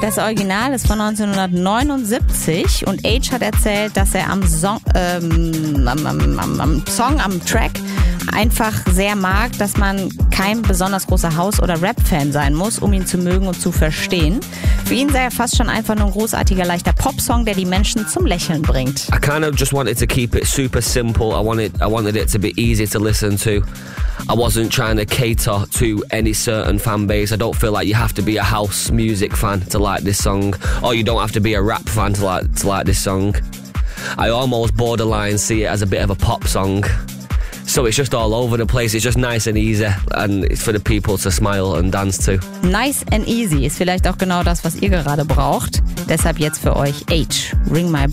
Das Original ist von 1979 und Age hat erzählt, dass er am Track einfach sehr mag, dass man kein besonders großer House- oder Rap-Fan sein muss, um ihn zu mögen und zu verstehen. Für ihn sei er fast schon einfach nur ein großartiger, leichter Popsong, der die Menschen zum Lächeln bringt. I kind of just wanted to keep it super simple. I wanted it to be easy to listen to. I wasn't trying to cater to any certain fan base. I don't feel like you have to be a house music fan to like this song, or you don't have to be a rap fan to like this song. I almost borderline see it as a bit of a pop song. So it's just all over the place. It's just nice and easy, and it's for the people to smile and dance to. Nice and easy ist vielleicht auch genau das, was ihr gerade braucht. Deshalb jetzt für euch Age, Ring My